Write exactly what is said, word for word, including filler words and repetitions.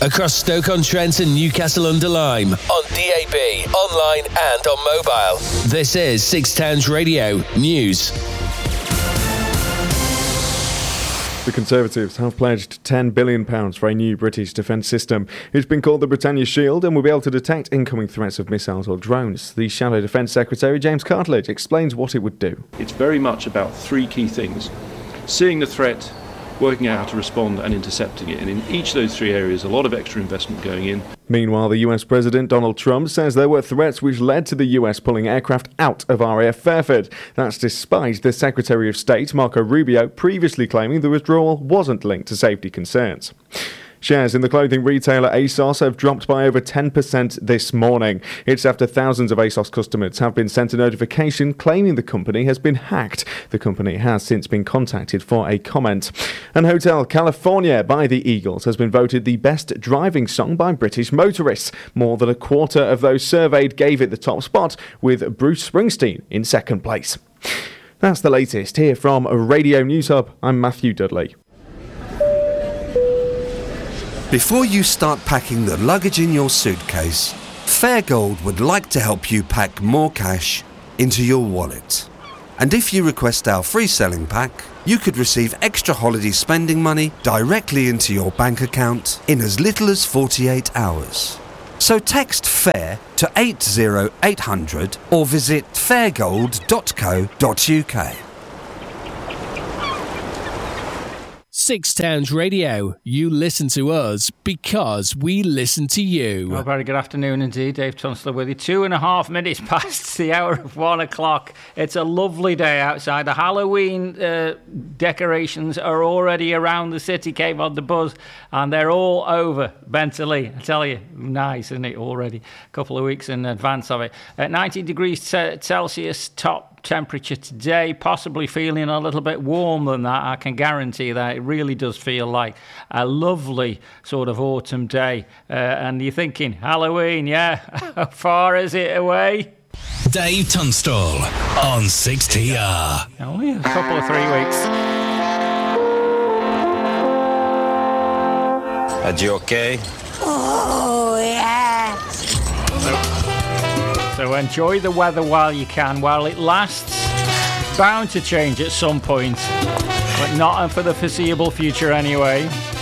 across Stoke-on-Trent and Newcastle-under-Lyme, on D A B, online and on mobile. This is Six Towns Radio News. The Conservatives have pledged ten billion pounds for a new British defence system. It's been called the Britannia Shield and will be able to detect incoming threats of missiles or drones. The Shadow Defence Secretary, James Cartledge, explains what it would do. It's very much about three key things. Seeing the threat, working out how to respond and intercepting it. And in each of those three areas, a lot of extra investment going in. Meanwhile, the U S President Donald Trump says there were threats which led to the U S pulling aircraft out of R A F Fairford. That's despite the Secretary of State, Marco Rubio, previously claiming the withdrawal wasn't linked to safety concerns. Shares in the clothing retailer ASOS have dropped by over ten percent this morning. It's after thousands of ASOS customers have been sent a notification claiming the company has been hacked. The company has since been contacted for a comment. And Hotel California by the Eagles has been voted the best driving song by British motorists. More than a quarter of those surveyed gave it the top spot, with Bruce Springsteen in second place. That's the latest here from Radio News Hub. I'm Matthew Dudley. Before you start packing the luggage in your suitcase, Fairgold would like to help you pack more cash into your wallet. And if you request our free selling pack, you could receive extra holiday spending money directly into your bank account in as little as forty-eight hours. So text FAIR to eight zero eight hundred or visit fairgold dot co dot uk. Six Towns Radio. You listen to us because we listen to you. Well, very good afternoon indeed. Dave Tunstall with you. Two and a half minutes past the hour of one o'clock. It's a lovely day outside. The Halloween uh, decorations are already around the city, came on the buzz, and they're all over Bentley. I tell you, nice, isn't it, already? A couple of weeks in advance of it. At nineteen degrees Celsius top temperature today, possibly feeling a little bit warmer than that. I can guarantee that. It really does feel like a lovely sort of autumn day. Uh, and you're thinking, Halloween, yeah, how far is it away? Dave Tunstall on six T R. Only a couple of three weeks. Are you okay? Oh, yes. So enjoy the weather while you can, while it lasts. Bound to change at some point, but not for the foreseeable future anyway.